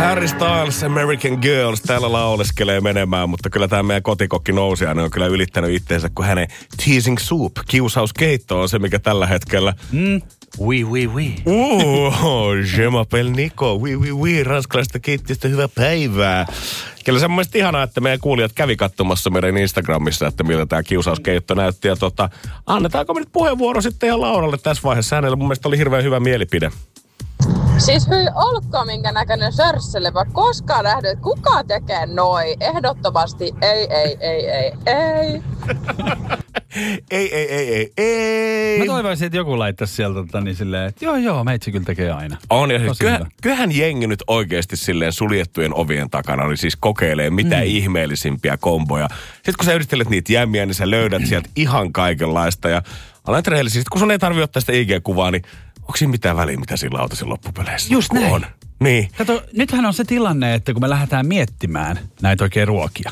Harry Styles, American Girls, täällä lauleskelee menemään, mutta kyllä tämä meidän kotikokki nousijainen on kyllä ylittänyt itteensä, kun hänen teasing soup, kiusauskeitto on se, mikä tällä hetkellä... Oui. Je m'appelle Nico, oui, ranskalaisesta keittiöstä, hyvää päivää. Kyllä se on mielestäni ihanaa, että meidän kuulijat kävi katsomassa meidän Instagramissa, että miltä tämä kiusauskeitto näytti. Ja annetaanko me nyt puheenvuoro sitten ihan Lauralle tässä vaiheessa? Hänellä mun mielestä oli hirveän hyvä mielipide. Siis hyi olkoon minkä näköinen sörsselevä. Koskaan nähnyt, että kuka tekee noi. Ehdottomasti ei. Ei. Mä toivoisin, että joku laittaisi sieltä niin silleen, että joo, meitsi kyllä tekee aina. On, ja siis kyllähän jengi nyt oikeasti silleen suljettujen ovien takana, niin siis kokeilee mitä ihmeellisimpiä komboja. Sitten kun sä yhdistelet niitä jämmiä, niin sä löydät sieltä ihan kaikenlaista. Ja olen rehellisesti, sit kun sun ei tarvitse ottaa sitä IG-kuvaa, niin onko siinä mitään väliä, mitä siinä lautasen loppupeleissä? Just näin. On. Niin. Kato, nythän on se tilanne, että kun me lähdetään miettimään näitä oikein ruokia,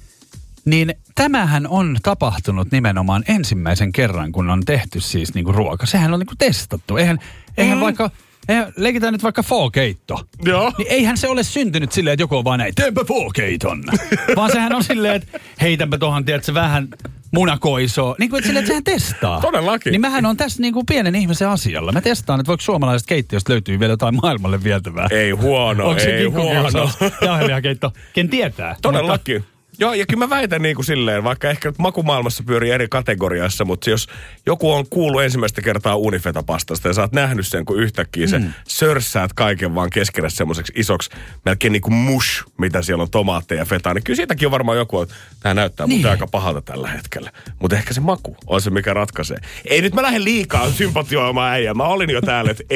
niin tämähän on tapahtunut nimenomaan ensimmäisen kerran, kun on tehty siis niinku ruoka. Sehän on niinku testattu. Eihän vaikka... Leikitään nyt vaikka foo-keitto. Joo. Niin eihän se ole syntynyt silleen, että joku on vaan näin, teepä foo-keiton. Vaan sehän on silleen, että heitänpä tohon, tiedätkö, vähän munakoisoa. Niin kuin, että silleen, että sehän testaa. Todellakin. Niin mähän on tässä niin kuin pienen ihmisen asialla. Mä testaan, että voiko suomalaisesta keittiöstä löytyy vielä jotain maailmalle vietävää. Ei huono, onko se ei huono. Jauhelihakeitto? Ken tietää? Todellakin. Joo, ja kyllä mä väitän niin kuin silleen, vaikka ehkä nyt makumaailmassa pyörii eri kategoriassa, mutta jos joku on kuullut ensimmäistä kertaa uunifetapastasta ja sä oot nähnyt sen, kun yhtäkkiä se sörssäät kaiken vaan keskenään semmoiseksi isoksi, melkein niin kuin mush, mitä siellä on tomaatteja ja fetaa, niin kyllä siitäkin on varmaan joku, että tämä näyttää muuten aika pahalta tällä hetkellä. Mutta ehkä se maku on se, mikä ratkaisee. Ei nyt mä lähden liikaa sympatioimaan äijää. Mä olin jo täällä, että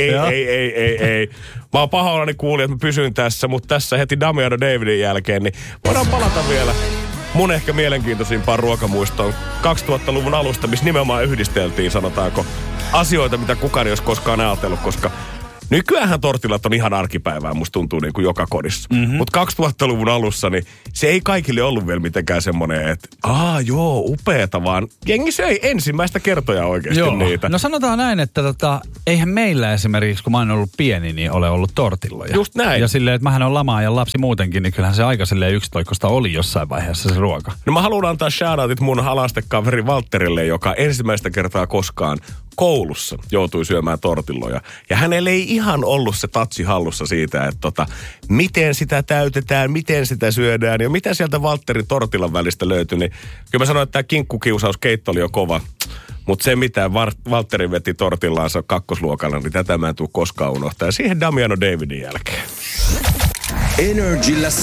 ei. Mä oon pahoillani kuulin, että mä pysyn tässä, mutta tässä heti Damiano Davidin jälkeen, niin voidaan palata vielä mun ehkä mielenkiintoisimpaan ruokamuistoon 2000-luvun alusta, missä nimenomaan yhdisteltiin, sanotaanko, asioita, mitä kukaan ei olisi koskaan ajatellut, koska nykyäänhän tortillat on ihan arkipäivää, musta tuntuu niin kuin joka kodissa. Mutta 2000-luvun alussa, niin se ei kaikille ollut vielä mitenkään semmoinen, että upeeta, vaan jengi söi ensimmäistä kertoja oikeasti niitä. No sanotaan näin, että eihän meillä esimerkiksi, kun mä oon ollut pieni, niin ole ollut tortilloja. Just näin. Ja silleen, että mähän on lamaajan lapsi muutenkin, niin kyllähän se aika silleen yksitoikkoista oli jossain vaiheessa se ruoka. No mä haluan antaa shoutoutit mun halastekaveri Valtterille, joka ensimmäistä kertaa koskaan koulussa joutui syömään tortilloja. Ja hänellä ei ihan ollut se tatsi hallussa siitä, että miten sitä täytetään, miten sitä syödään ja mitä sieltä Valtterin tortillan välistä löytyi. Niin kyllä mä sanoin, että tämä kinkkukiusauskeitto oli jo kova. Mutta se, mitä Valtteri veti tortillaansa kakkosluokalla, niin tätä mä en tule koskaan unohtaa. Ja siihen Damiano Davidin jälkeen. Energillä